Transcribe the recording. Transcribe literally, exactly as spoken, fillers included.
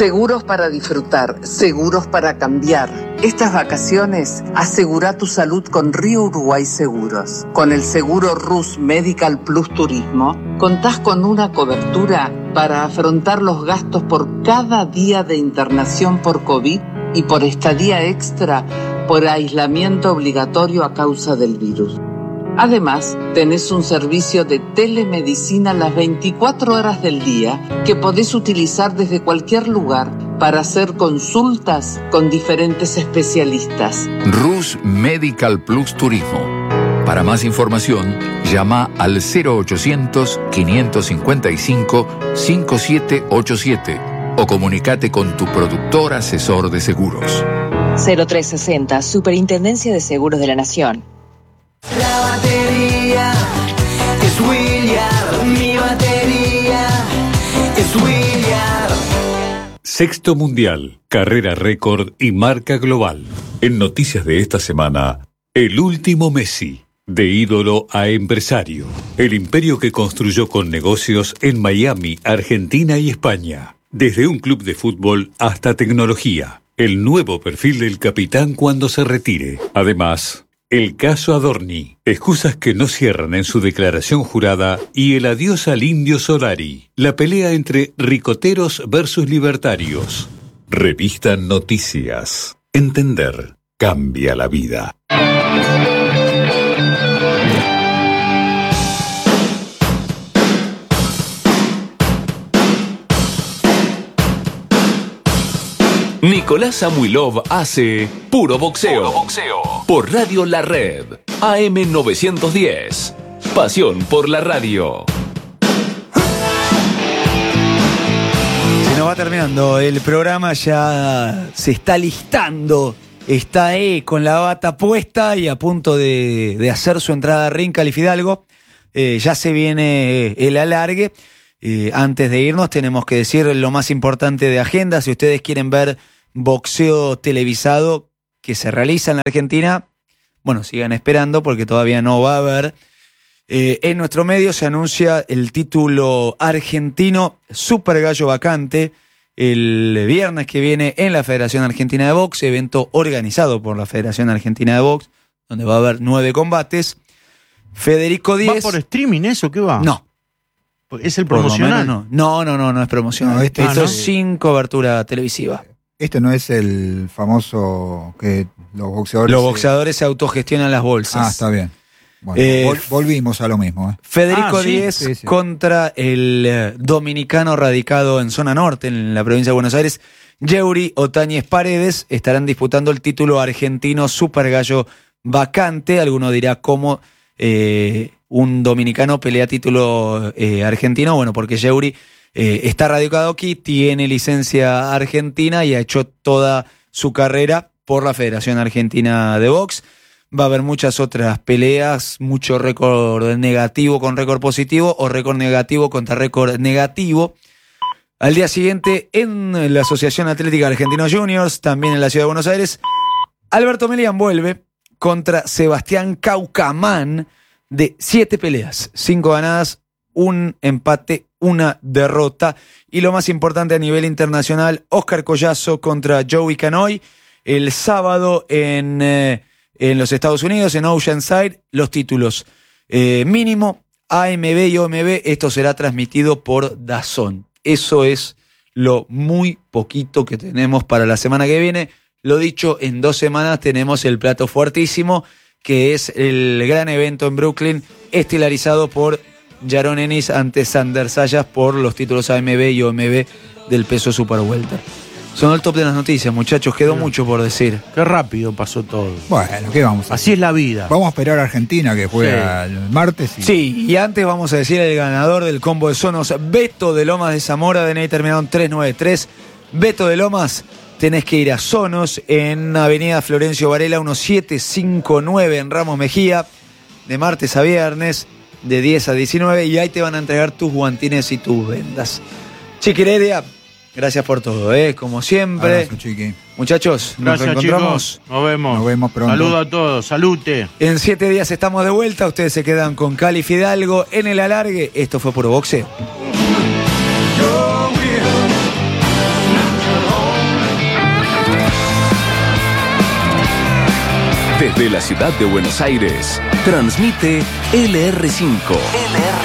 Seguros para disfrutar, seguros para cambiar. Estas vacaciones, asegura tu salud con Río Uruguay Seguros. Con el seguro Rus Medical Plus Turismo, contás con una cobertura para afrontar los gastos por cada día de internación por COVID y por estadía extra por aislamiento obligatorio a causa del virus. Además, tenés un servicio de telemedicina las veinticuatro horas del día que podés utilizar desde cualquier lugar para hacer consultas con diferentes especialistas. Rus Medical Plus Turismo. Para más información, llama al cero ochocientos, quinientos cincuenta y cinco, cincuenta y siete ochenta y siete o comunicate con tu productor asesor de seguros. cero tres sesenta, Superintendencia de Seguros de la Nación. La batería es Williard, mi batería es Williard. Sexto Mundial, carrera récord y marca global. En noticias de esta semana, el último Messi, de ídolo a empresario. El imperio que construyó con negocios en Miami, Argentina y España. Desde un club de fútbol hasta tecnología. El nuevo perfil del capitán cuando se retire. Además, el caso Adorni, excusas que no cierran en su declaración jurada y el adiós al Indio Solari, la pelea entre ricoteros versus libertarios. Revista Noticias. Entender cambia la vida. Nicolás Samuilov hace Puro Boxeo. Puro Boxeo. Por Radio La Red. A M novecientos diez. Pasión por la radio. Se nos va terminando el programa, ya se está listando. Está ahí con la bata puesta y a punto de, de hacer su entrada a ring Cali Fidalgo. Eh, ya se viene el alargue. Eh, antes de irnos tenemos que decir lo más importante de agenda. Si ustedes quieren ver boxeo televisado que se realiza en la Argentina, bueno, sigan esperando porque todavía no va a haber. Eh, en nuestro medio se anuncia el título argentino Super Gallo vacante el viernes que viene en la Federación Argentina de Box, evento organizado por la Federación Argentina de Box, donde va a haber nueve combates. Federico Díez. ¿Va por streaming eso? ¿Qué va? No. ¿Es el promocional? No, no, no, no, no es promocional. No, este Esto no. es sin cobertura televisiva. Esto no es el famoso que los boxeadores... Los se... boxeadores se autogestionan las bolsas. Ah, está bien. Bueno, Eh, vol- volvimos a lo mismo. ¿eh? Federico Ah, ¿sí? Díez Sí, sí. contra el eh, dominicano radicado en zona norte, en la provincia de Buenos Aires, Yeuri Otañez Paredes. Estarán disputando el título argentino Super Gallo vacante. Alguno dirá cómo eh, un dominicano pelea título eh, argentino. Bueno, porque Yeuri eh, está radicado aquí, tiene licencia argentina y ha hecho toda su carrera por la Federación Argentina de Box. Va a haber muchas otras peleas, mucho récord negativo con récord positivo o récord negativo contra récord negativo. Al día siguiente, en la Asociación Atlética Argentinos Juniors, también en la Ciudad de Buenos Aires, Alberto Melián vuelve contra Sebastián Caucamán de siete peleas, cinco ganadas, un empate, una derrota. Y lo más importante a nivel internacional, Oscar Collazo contra Joey Canoy el sábado en... Eh, En los Estados Unidos, en Oceanside, los títulos eh, mínimo, A M B y O M B, esto será transmitido por DAZN. Eso es lo muy poquito que tenemos para la semana que viene. Lo dicho, en dos semanas tenemos el plato fuertísimo, que es el gran evento en Brooklyn, estelarizado por Yaron Ennis ante Sander Sayas por los títulos A M B y O M B del peso super welter. Son el top de las noticias, muchachos. Quedó mucho por decir. Qué rápido pasó todo. Bueno, ¿qué vamos a hacer? Así es la vida. Vamos a esperar a Argentina que juega Sí. el martes. Y... Sí, y antes vamos a decir el ganador del combo de Sonos, Beto de Lomas de Zamora, D N I terminado en tres nueve tres. Beto de Lomas, tenés que ir a Sonos en Avenida Florencio Varela diecisiete cincuenta y nueve en Ramos Mejía, de martes a viernes, de diez a diecinueve, y ahí te van a entregar tus guantines y tus vendas. Chiquireria, gracias por todo, ¿eh? Como siempre. Abrazo, Chiqui. Muchachos, nos Gracias, reencontramos. chicos. Nos vemos. Nos vemos pronto. Saludos a todos. Salute. En siete días estamos de vuelta. Ustedes se quedan con Cali Fidalgo en el alargue. Esto fue Puro Boxeo. Yo will Desde la ciudad de Buenos Aires, transmite L R cinco.